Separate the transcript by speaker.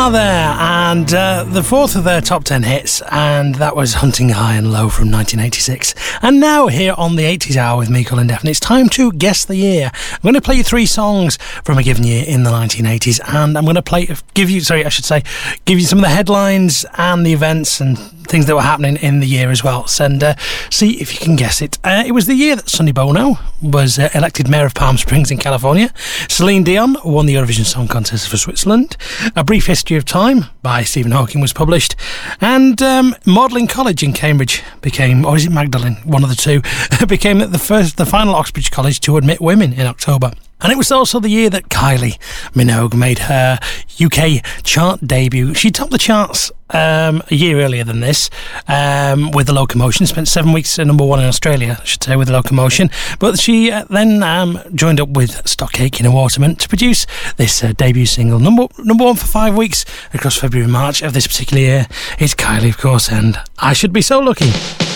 Speaker 1: There, and the fourth of their top 10 hits, and that was Hunting High and Low from 1986. And now here on the 80s Hour with me, Colin Deffen, it's time to guess the year. I'm going to play you three songs from a given year in the 1980s, and I'm going to give you some of the headlines and the events and things that were happening in the year as well, and see if you can guess it. It was the year that Sonny Bono was elected Mayor of Palm Springs in California. Celine Dion won the Eurovision Song Contest for Switzerland. A Brief History of Time by Stephen Hawking was published, and Magdalen College in Cambridge became, or is it Magdalen, one of the two, became the final Oxbridge college to admit women in October. And it was also the year that Kylie Minogue made her UK chart debut. She topped the charts a year earlier than this with The Locomotion. Spent 7 weeks at number one in Australia, I should say, with The Locomotion. But she then joined up with Stock Aitken and Waterman to produce this debut single. Number one for 5 weeks across February and March of this particular year. It's Kylie, of course, and I Should Be So Lucky.